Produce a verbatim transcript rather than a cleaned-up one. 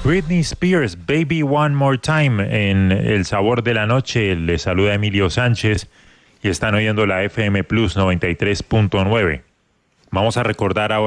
Britney Spears, Baby One More Time, en El Sabor de la Noche. Les saluda Emilio Sánchez y están oyendo la F M Plus noventa y tres punto nueve. Vamos a recordar ahora